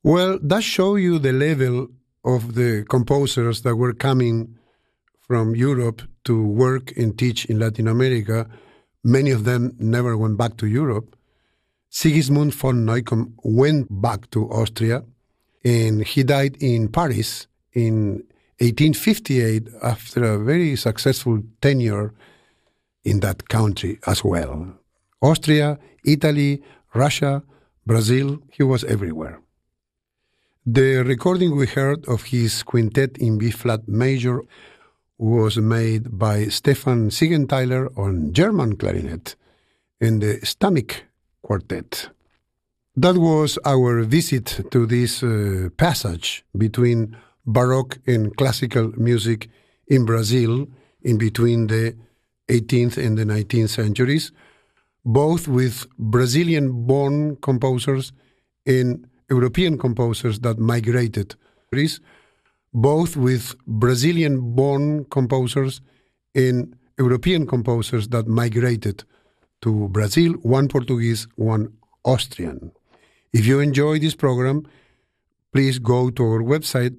Well, that shows you the level of the composers that were coming from Europe to work and teach in Latin America. Many of them never went back to Europe. Sigismund von Neukomm went back to Austria, and he died in Paris in 1858 after a very successful tenure in that country as well. Austria, Italy, Russia, Brazil, he was everywhere. The recording we heard of his quintet in B-flat major was made by Stefan Siegenthaler on German clarinet and the Stammik Quartet. That was our visit to this passage between Baroque and classical music in Brazil in between the 18th and the 19th centuries, both with Brazilian-born composers and European composers that migrated, both with Brazilian-born composers and European composers that migrated to Brazil, one Portuguese, one Austrian. If you enjoy this program, please go to our website,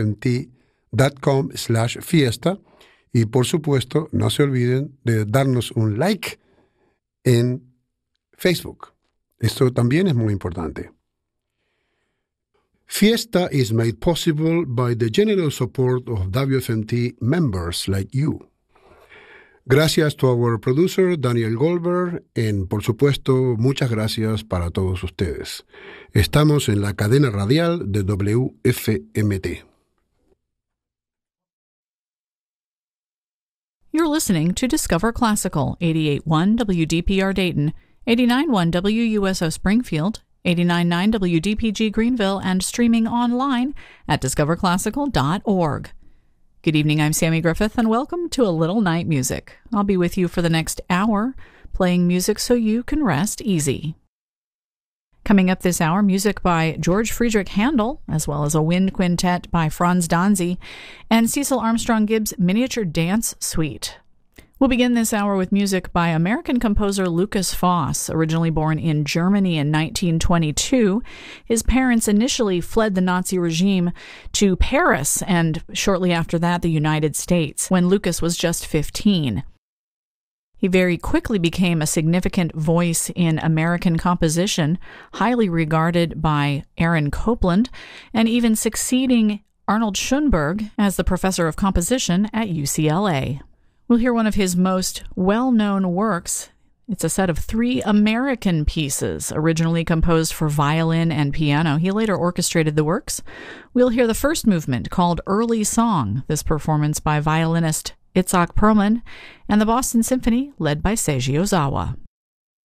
wfmt.com/fiesta, y por supuesto, no se olviden de darnos un like en Facebook. Esto también es muy importante. Fiesta is made possible by the generous support of WFMT members like you. Gracias to our producer, Daniel Goldberg, y por supuesto, muchas gracias para todos ustedes. Estamos en la cadena radial de WFMT. You're listening to Discover Classical, 88.1 WDPR Dayton, 89.1 WUSO Springfield, 89.9 WDPG Greenville, and streaming online at discoverclassical.org. Good evening, I'm Sammy Griffith, and welcome to A Little Night Music. I'll be with you for the next hour, playing music so you can rest easy. Coming up this hour, music by George Friedrich Handel, as well as a wind quintet by Franz Danzy, and Cecil Armstrong Gibbs' Miniature Dance Suite. We'll begin this hour with music by American composer Lukas Foss. Originally born in Germany in 1922, his parents initially fled the Nazi regime to Paris and shortly after that the United States, when Lukas was just 15. He very quickly became a significant voice in American composition, highly regarded by Aaron Copland, and even succeeding Arnold Schoenberg as the professor of composition at UCLA. We'll hear one of his most well-known works. It's a set of 3 American pieces, originally composed for violin and piano. He later orchestrated the works. We'll hear the first movement, called Early Song, this performance by violinist Itzhak Perlman, and the Boston Symphony, led by Seiji Ozawa.